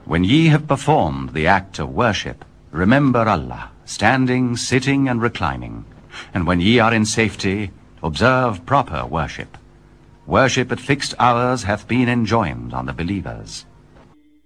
When ye have performed the act of worship, remember Allah, standing, sitting, and reclining. And when ye are in safety, observe proper worship. Worship at fixed hours hath been enjoined on the believers.